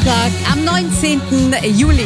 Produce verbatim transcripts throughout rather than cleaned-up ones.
Donnerstag am neunzehnten Juli.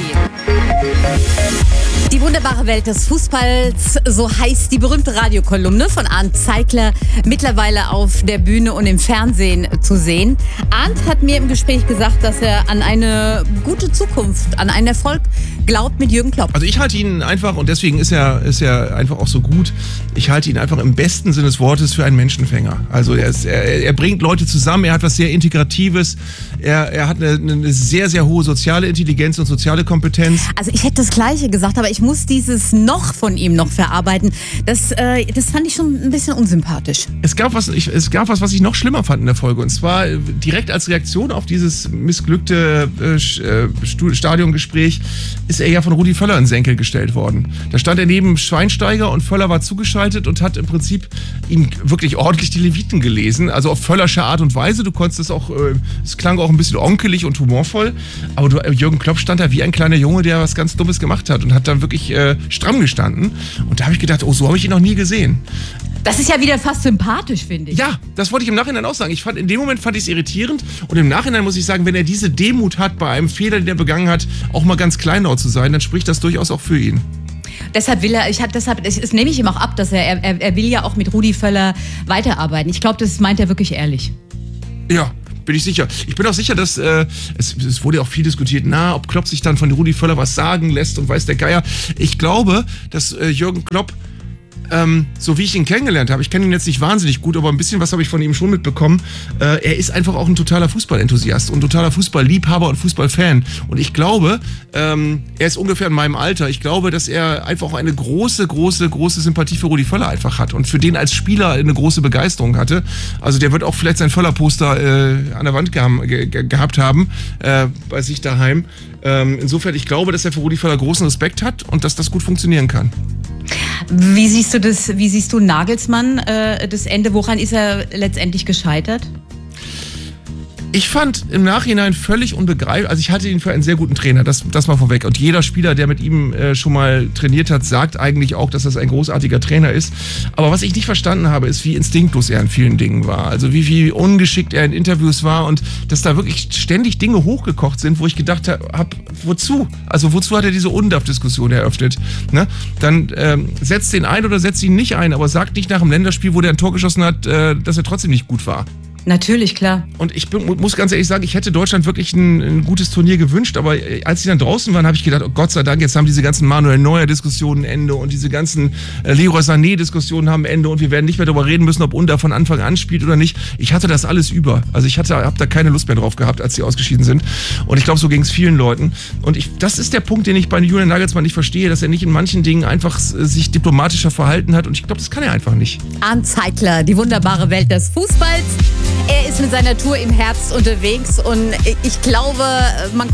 Die wunderbare Welt des Fußballs, so heißt die berühmte Radiokolumne von Arndt Zeigler, mittlerweile auf der Bühne und im Fernsehen zu sehen. Arndt hat mir im Gespräch gesagt, dass er an eine gute Zukunft, an einen Erfolg glaubt mit Jürgen Klopp. Also ich halte ihn einfach, und deswegen ist er, ist er einfach auch so gut, ich halte ihn einfach im besten Sinne des Wortes für einen Menschenfänger. Also er, ist, er, er bringt Leute zusammen, er hat was sehr Integratives, er, er hat eine, eine sehr, sehr hohe soziale Intelligenz und soziale Kompetenz. Also ich hätte das Gleiche gesagt, aber ich muss dieses noch von ihm noch verarbeiten. Das, äh, das fand ich schon ein bisschen unsympathisch. Es gab, was, ich, es gab was, was ich noch schlimmer fand in der Folge. Und zwar direkt als Reaktion auf dieses missglückte äh, Stadiongespräch ist er ja von Rudi Völler in den Senkel gestellt worden. Da stand er neben Schweinsteiger und Völler war zugeschaltet und hat im Prinzip ihm wirklich ordentlich die Leviten gelesen. Also auf Völlersche Art und Weise. Du konntest es auch, äh, es klang auch ein bisschen onkelig und humorvoll. Aber du, Jürgen Klopp stand da wie ein kleiner Junge, der was ganz Dummes gemacht hat und hat dann wirklich äh, stramm gestanden. Und da habe ich gedacht, oh, so habe ich ihn noch nie gesehen. Das ist ja wieder fast sympathisch, finde ich. Ja, das wollte ich im Nachhinein auch sagen. Ich fand, in dem Moment fand ich es irritierend. Und im Nachhinein muss ich sagen, wenn er diese Demut hat, bei einem Fehler, den er begangen hat, auch mal ganz kleinlaut zu sein, dann spricht das durchaus auch für ihn. Deshalb will er, ich hat, deshalb, das nehme ich ihm auch ab, dass er, er, er will ja auch mit Rudi Völler weiterarbeiten. Ich glaube, das meint er wirklich ehrlich. Ja. Bin ich sicher. Ich bin auch sicher, dass äh, es, es wurde auch viel diskutiert, na, ob Klopp sich dann von Rudi Völler was sagen lässt und weiß der Geier. Ich glaube, dass äh, Jürgen Klopp, ähm, so wie ich ihn kennengelernt habe, ich kenne ihn jetzt nicht wahnsinnig gut, aber ein bisschen was habe ich von ihm schon mitbekommen, äh, er ist einfach auch ein totaler Fußballenthusiast und totaler Fußballliebhaber und Fußballfan. Und ich glaube, ähm, er ist ungefähr in meinem Alter, ich glaube, dass er einfach auch eine große, große, große Sympathie für Rudi Völler einfach hat und für den als Spieler eine große Begeisterung hatte. Also der wird auch vielleicht sein Völler-Poster äh, an der Wand geha- ge- ge- gehabt haben, äh, bei sich daheim. Ähm, insofern, ich glaube, dass er für Rudi Völler großen Respekt hat und dass das gut funktionieren kann. Wie siehst du das, wie siehst du Nagelsmann, äh, das Ende? Woran ist er letztendlich gescheitert? Ich fand im Nachhinein völlig unbegreiflich, also ich hatte ihn für einen sehr guten Trainer, das, das mal vorweg. Und jeder Spieler, der mit ihm äh, schon mal trainiert hat, sagt eigentlich auch, dass das ein großartiger Trainer ist. Aber was ich nicht verstanden habe, ist, wie instinktlos er in vielen Dingen war. Also wie, wie ungeschickt er in Interviews war und dass da wirklich ständig Dinge hochgekocht sind, wo ich gedacht habe, wozu? Also wozu hat er diese U N D A F-Diskussion eröffnet? Ne? Dann ähm, setzt den ein oder setzt ihn nicht ein, aber sagt nicht nach dem Länderspiel, wo der ein Tor geschossen hat, äh, dass er trotzdem nicht gut war. Natürlich, klar. Und ich bin, muss ganz ehrlich sagen, ich hätte Deutschland wirklich ein, ein gutes Turnier gewünscht, aber als sie dann draußen waren, habe ich gedacht, oh Gott sei Dank, jetzt haben diese ganzen Manuel Neuer-Diskussionen ein Ende und diese ganzen äh, Leroy Sané-Diskussionen haben ein Ende und wir werden nicht mehr darüber reden müssen, ob Under von Anfang an spielt oder nicht. Ich hatte das alles über. Also ich hatte, habe da keine Lust mehr drauf gehabt, als sie ausgeschieden sind. Und ich glaube, so ging es vielen Leuten. Und ich, das ist der Punkt, den ich bei Julian Nagelsmann nicht verstehe, dass er nicht in manchen Dingen einfach äh, sich diplomatischer verhalten hat. Und ich glaube, das kann er einfach nicht. Arndt Zeigler, die wunderbare Welt des Fußballs. Er ist mit seiner Tour im Herbst unterwegs und ich glaube, man